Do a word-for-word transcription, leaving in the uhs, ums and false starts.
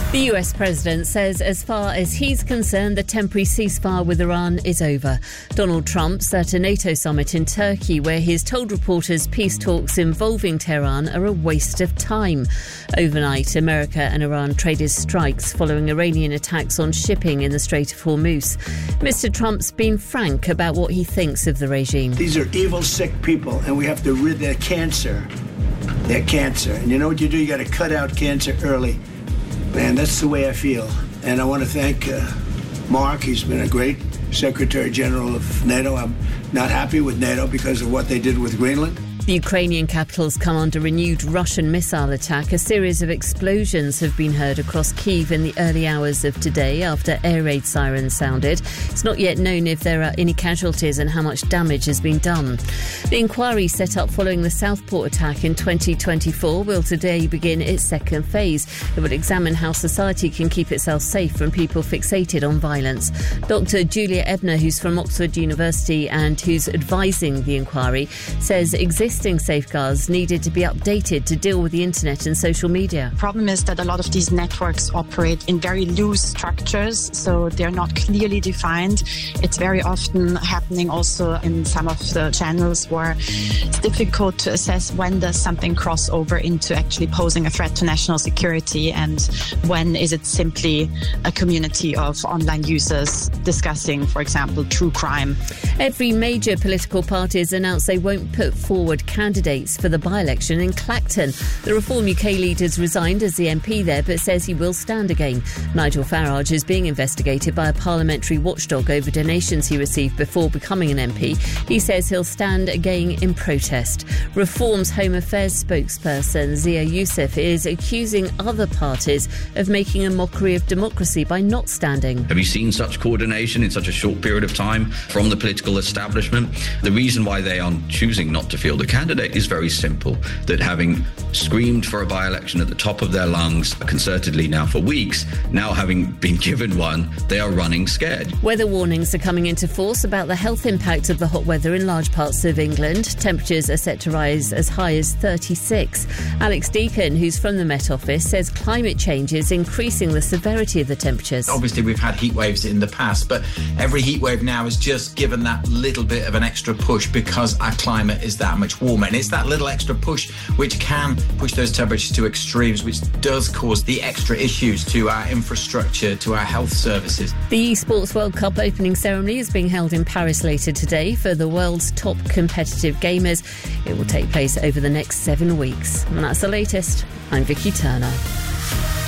The U S president says as far as he's concerned, the temporary ceasefire with Iran is over. Donald Trump's at a NATO summit in Turkey where he's told reporters peace talks involving Tehran are a waste of time. Overnight, America and Iran traded strikes following Iranian attacks on shipping in the Strait of Hormuz. Mister Trump's been frank about what he thinks of the regime. These are evil, sick people, and we have to rid their cancer. Their cancer. And you know what you do? You got to cut out cancer early. Man, that's the way I feel. And I want to thank uh, Mark. He's been a great Secretary General of NATO. I'm not happy with NATO because of what they did with Greenland. The Ukrainian capital's come under renewed Russian missile attack. A series of explosions have been heard across Kyiv in the early hours of today after air raid sirens sounded. It's not yet known if there are any casualties and how much damage has been done. The inquiry set up following the Southport attack in twenty twenty-four will today begin its second phase. It will examine how society can keep itself safe from people fixated on violence. Doctor Julia Ebner, who's from Oxford University and who's advising the inquiry, says existing safeguards needed to be updated to deal with the internet and social media. The problem is that a lot of these networks operate in very loose structures, so they're not clearly defined. It's very often happening also in some of the channels where it's difficult to assess when does something cross over into actually posing a threat to national security and when is it simply a community of online users discussing, for example, true crime. Every major political party has announced they won't put forward candidates for the by-election in Clacton. The Reform U K leader's resigned as the M P there but says he will stand again. Nigel Farage is being investigated by a parliamentary watchdog over donations he received before becoming an M P. He says he'll stand again in protest. Reform's Home Affairs spokesperson Zia Youssef is accusing other parties of making a mockery of democracy by not standing. Have you seen such coordination in such a short period of time from the political establishment? The reason why they are choosing not to field a candidate is very simple, that having screamed for a by-election at the top of their lungs concertedly now for weeks, now having been given one, they are running scared. Weather warnings are coming into force about the health impact of the hot weather in large parts of England. Temperatures are set to rise as high as thirty-six. Alex Deacon, who's from the Met Office, says climate change is increasing the severity of the temperatures. Obviously, we've had heat waves in the past, but every heat wave now has just given that little bit of an extra push because our climate is that much warmer. And it's that little extra push which can push those temperatures to extremes, which does cause the extra issues to our infrastructure, to our health services. The eSports World Cup opening ceremony is being held in Paris later today for the world's top competitive gamers. It will take place over the next seven weeks. And that's the latest. I'm Vicky Turner.